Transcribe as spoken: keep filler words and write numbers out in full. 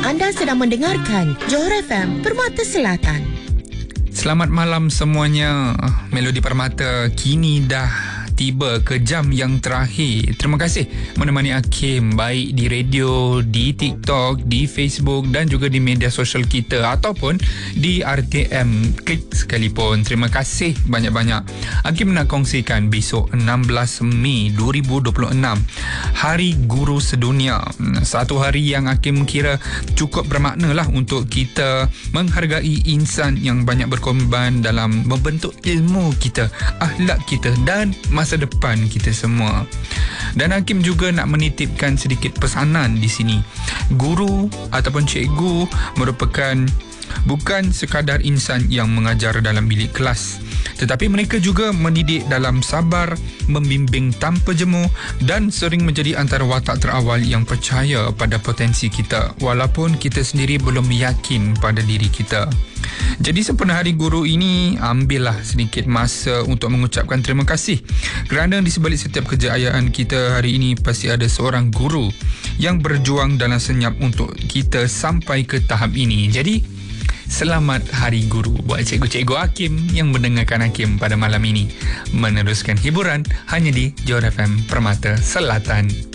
Anda sedang mendengarkan Johor F M Permata Selatan. Selamat malam semuanya. Melodi Permata kini dah tiba ke jam yang terakhir. Terima kasih menemani Hakim baik di radio, di TikTok, di Facebook dan juga di media sosial kita ataupun di R T M Klik sekalipun. Terima kasih banyak-banyak. Hakim nak kongsikan besok enam belas Mei dua ribu dua puluh enam Hari Guru Sedunia. Satu hari yang Hakim kira cukup bermakna lah untuk kita menghargai insan yang banyak berkorban dalam membentuk ilmu kita, akhlak kita dan masa depan kita semua. Dan Hakim juga nak menitipkan sedikit pesanan di sini. Guru ataupun cikgu merupakan bukan sekadar insan yang mengajar dalam bilik kelas, tetapi mereka juga mendidik dalam sabar, membimbing tanpa jemu dan sering menjadi antara watak terawal yang percaya pada potensi kita walaupun kita sendiri belum yakin pada diri kita. Jadi sempena Hari Guru ini, ambillah sedikit masa untuk mengucapkan terima kasih kerana di sebalik setiap kejayaan kita hari ini pasti ada seorang guru yang berjuang dalam senyap untuk kita sampai ke tahap ini. Jadi selamat Hari Guru buat cikgu-cikgu Hakim yang mendengarkan Hakim pada malam ini. Meneruskan hiburan hanya di Johor F M Permata Selatan.